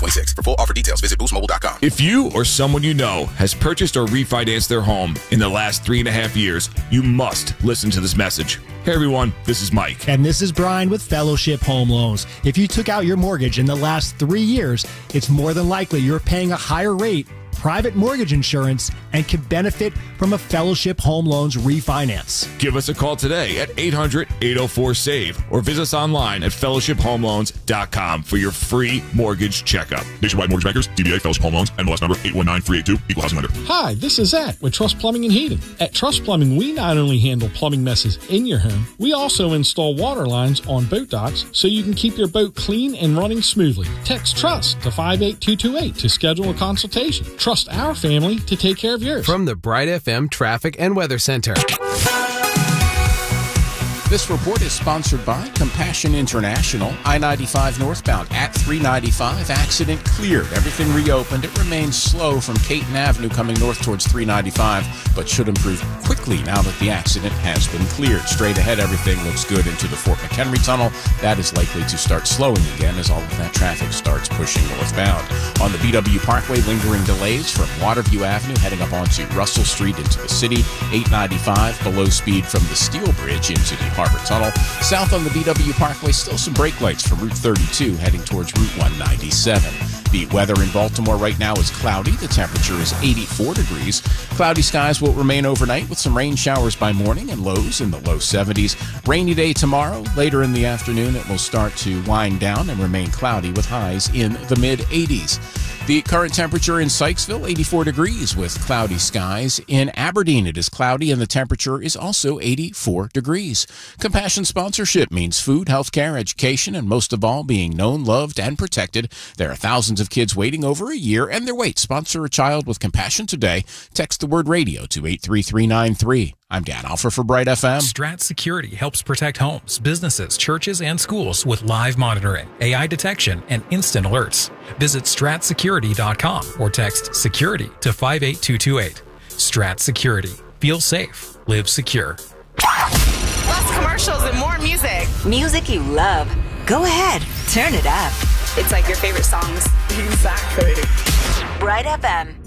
26. For full offer details, visit boostmobile.com. If you or someone you know has purchased or refinanced their home in the last 3.5 years, you must listen to this message. Hey everyone, this is Mike. And this is Brian with Fellowship Home Loans. If you took out your mortgage in the last 3 years, it's more than likely you're paying a higher rate, private mortgage insurance, and can benefit from a Fellowship Home Loans refinance. Give us a call today at 800-804-SAVE or visit us online at fellowshiphomeloans.com for your free mortgage checkup. Nationwide Mortgage Bankers, DBA Fellowship Home Loans, NMLS number 819382, Equal Housing Lender. Hi, this is Zach with Trust Plumbing and Heating. At Trust Plumbing, we not only handle plumbing messes in your home, we also install water lines on boat docks so you can keep your boat clean and running smoothly. Text TRUST to 58228 to schedule a consultation. Trust our family to take care of yours. From the Bright FM Traffic and Weather Center. This report is sponsored by Compassion International. I-95 northbound at 395. Accident cleared. Everything reopened. It remains slow from Caton Avenue coming north towards 395, but should improve quickly now that the accident has been cleared. Straight ahead, everything looks good into the Fort McHenry Tunnel. That is likely to start slowing again as all of that traffic starts pushing northbound. On the BW Parkway, lingering delays from Waterview Avenue heading up onto Russell Street into the city. 895 below speed from the Steel Bridge into the Harbor Tunnel. South on the BW Parkway, still some brake lights from Route 32 heading towards Route 197. The weather in Baltimore right now is cloudy. The temperature is 84 degrees. Cloudy skies will remain overnight with some rain showers by morning and lows in the low 70s. Rainy day tomorrow. Later in the afternoon, it will start to wind down and remain cloudy with highs in the mid-80s. The current temperature in Sykesville, 84 degrees with cloudy skies. In Aberdeen, it is cloudy and the temperature is also 84 degrees. Compassion sponsorship means food, healthcare, education, and most of all, being known, loved, and protected. There are thousands of kids waiting over a year and their wait. Sponsor a child with compassion today. Text the word radio to 83393. I'm Dan Alfer for Bright FM. Strat Security helps protect homes, businesses, churches, and schools with live monitoring, AI detection, and instant alerts. Visit stratsecurity.com or text security to 58228. Strat Security. Feel safe. Live secure. Less commercials and more music. Music you love. Go ahead. Turn it up. It's like your favorite songs. Exactly. Bright FM.